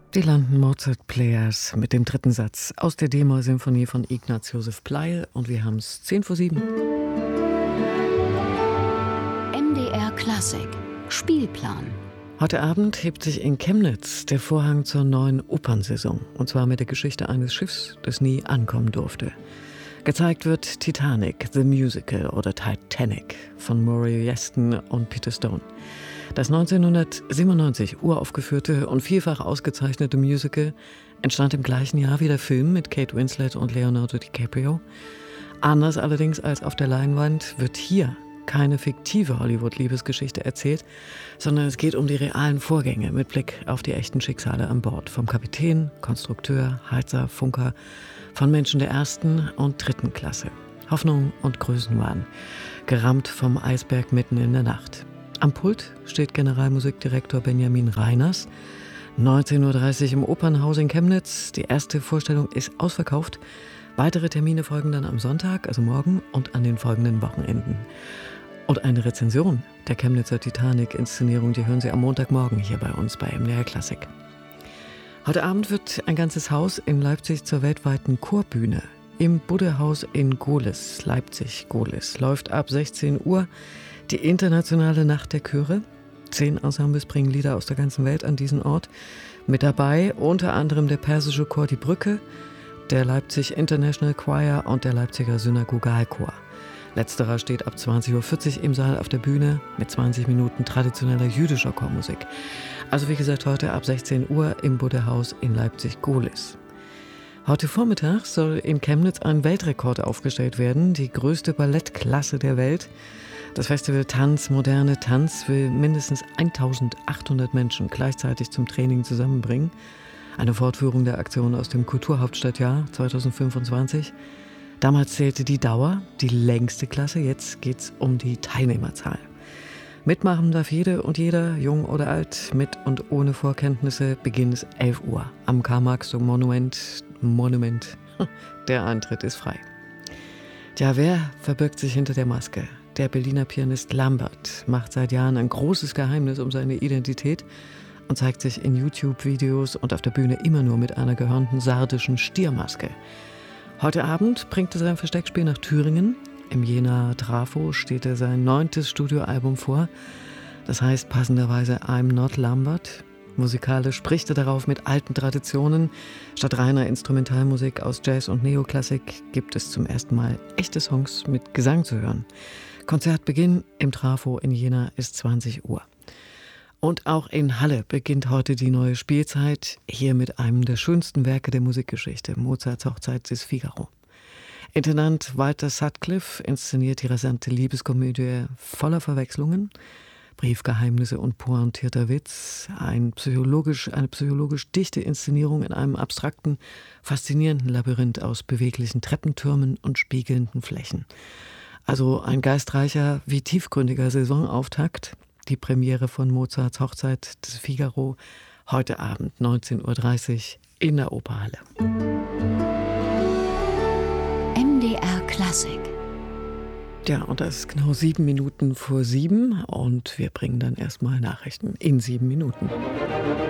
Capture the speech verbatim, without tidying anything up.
Die London Mozart Players mit dem dritten Satz aus der D-Moll-Symphonie von Ignaz Josef Pleyel und wir haben es zehn vor sieben. M D R Klassik Spielplan. Heute Abend hebt sich in Chemnitz der Vorhang zur neuen Opernsaison. Und zwar mit der Geschichte eines Schiffs, das nie ankommen durfte. Gezeigt wird Titanic, The Musical oder Titanic von Murray Yeston und Peter Stone. Das neunzehnhundertsiebenundneunzig uraufgeführte und vielfach ausgezeichnete Musical entstand im gleichen Jahr wie der Film mit Kate Winslet und Leonardo DiCaprio. Anders allerdings als auf der Leinwand wird hier keine fiktive Hollywood-Liebesgeschichte erzählt, sondern es geht um die realen Vorgänge mit Blick auf die echten Schicksale an Bord. Vom Kapitän, Konstrukteur, Heizer, Funker, von Menschen der ersten und dritten Klasse. Hoffnung und Größenwahn, gerammt vom Eisberg mitten in der Nacht. Am Pult steht Generalmusikdirektor Benjamin Reiners. neunzehn Uhr dreißig im Opernhaus in Chemnitz. Die erste Vorstellung ist ausverkauft. Weitere Termine folgen dann am Sonntag, also morgen, und an den folgenden Wochenenden. Und eine Rezension der Chemnitzer Titanic-Inszenierung, die hören Sie am Montagmorgen hier bei uns bei M D R Klassik. Heute Abend wird ein ganzes Haus in Leipzig zur weltweiten Chorbühne. Im Buddehaus in Gohlis, Leipzig-Gohlis, läuft ab sechzehn Uhr die internationale Nacht der Chöre. Zehn Ensembles bringen Lieder aus der ganzen Welt an diesen Ort. Mit dabei unter anderem der persische Chor Die Brücke, der Leipzig International Choir und der Leipziger Synagogalchor. Letzterer steht ab zwanzig Uhr vierzig im Saal auf der Bühne mit zwanzig Minuten traditioneller jüdischer Chormusik. Also wie gesagt, heute ab sechzehn Uhr im Buddehaus in Leipzig-Gohlis. Heute Vormittag soll in Chemnitz ein Weltrekord aufgestellt werden, die größte Ballettklasse der Welt. Das Festival Tanz, moderne Tanz will mindestens eintausendachthundert Menschen gleichzeitig zum Training zusammenbringen. Eine Fortführung der Aktion aus dem Kulturhauptstadtjahr zweitausendfünfundzwanzig. Damals zählte die Dauer, die längste Klasse, jetzt geht's um die Teilnehmerzahl. Mitmachen darf jede und jeder, jung oder alt, mit und ohne Vorkenntnisse, Beginn ist elf Uhr. Am Karl-Marx-Monument, Monument, der Eintritt ist frei. Tja, wer verbirgt sich hinter der Maske? Der Berliner Pianist Lambert macht seit Jahren ein großes Geheimnis um seine Identität und zeigt sich in YouTube-Videos und auf der Bühne immer nur mit einer gehörnten sardischen Stiermaske. Heute Abend bringt er sein Versteckspiel nach Thüringen. Im Jena Trafo steht er sein neuntes Studioalbum vor. Das heißt passenderweise I'm Not Lambert. Musikalisch spricht er darauf mit alten Traditionen. Statt reiner Instrumentalmusik aus Jazz und Neoklassik gibt es zum ersten Mal echte Songs mit Gesang zu hören. Konzertbeginn im Trafo in Jena ist zwanzig Uhr. Und auch in Halle beginnt heute die neue Spielzeit, hier mit einem der schönsten Werke der Musikgeschichte, Mozarts Hochzeit des Figaro. Intendant Walter Sutcliffe inszeniert die rasante Liebeskomödie voller Verwechslungen, Briefgeheimnisse und pointierter Witz, ein psychologisch, eine psychologisch dichte Inszenierung in einem abstrakten, faszinierenden Labyrinth aus beweglichen Treppentürmen und spiegelnden Flächen. Also ein geistreicher wie tiefgründiger Saisonauftakt. Die Premiere von Mozarts Hochzeit des Figaro heute Abend neunzehn Uhr dreißig in der Operhalle. M D R Klassik. Ja, und das ist genau sieben Minuten vor sieben und wir bringen dann erstmal Nachrichten in sieben Minuten.